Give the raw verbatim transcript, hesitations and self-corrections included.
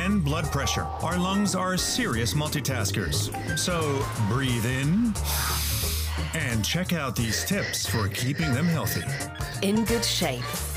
and blood pressure. Our lungs are serious multitaskers. So breathe in and check out these tips for keeping them healthy. In good shape.